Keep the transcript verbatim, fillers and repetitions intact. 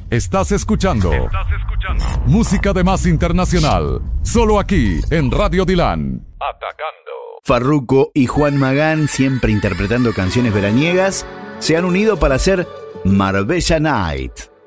Estás escuchando, Estás escuchando música de más internacional, solo aquí en Radio Dilan. Atacando. Farruko y Juan Magán, siempre interpretando canciones veraniegas, se han unido para hacer Marbella Night.